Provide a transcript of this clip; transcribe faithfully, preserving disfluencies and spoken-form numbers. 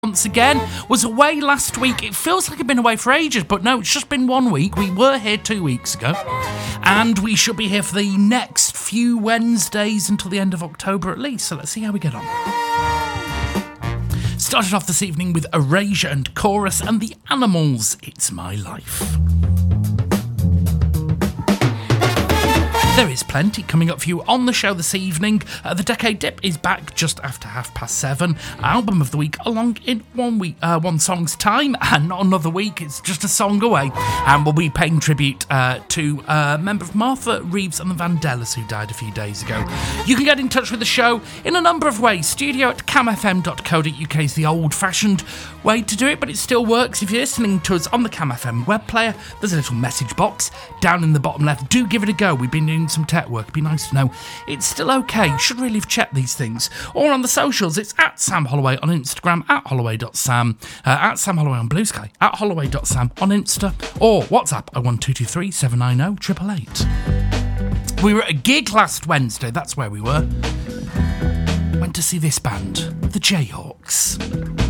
once again, was away last week. It feels like I've been away for ages, but no, it's just been one week. We were here two weeks ago, and we should be here for the next few Wednesdays until the end of October at least, so let's see how we get on. Started off this evening with Erasure and Chorus and The Animals, It's My Life. There is plenty coming up for you on the show this evening. Uh, the Decade Dip is back just after half past seven. Album of the week along in one week, uh, one song's time, and not another week. It's just a song away, and we'll be paying tribute uh, to a member of Martha Reeves and the Vandellas who died a few days ago. You can get in touch with the show in a number of ways. Studio at cam f m dot co dot u k is the old-fashioned way to do it, but it still works if you're listening to us on the Cam F M web player. There's a little message box down in the bottom left. Do give it a go. We've been doing some tech work. It'd be nice to know it's still okay. Should really have checked these things. Or on the socials, it's at Sam Holloway on Instagram, at holloway dot sam, uh, at Sam Holloway on Blue Sky, at holloway dot sam on Insta, or WhatsApp oh one two two three seven nine oh eight eight eight. We were at a gig last Wednesday, that's where we were. Went to see this band, the Jayhawks.